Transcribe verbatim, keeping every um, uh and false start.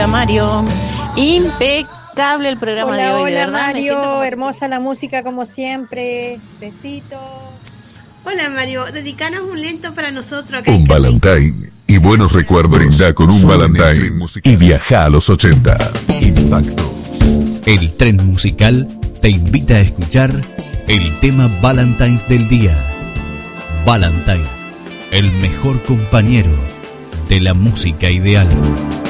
hola Mario. Impecable el programa Hola, de hoy, hola, de verdad. Me siento Mario, como- hermosa la música como siempre. Besitos. Hola Mario, dedicanos un lento para nosotros acá. Un en Carmen. Valentine y buenos recuerdos. Brinda con un Valentine y viaja a los ochenta. Impactos. El tren musical te invita a escuchar el tema Valentine's del día. Valentine, el mejor compañero de la música ideal.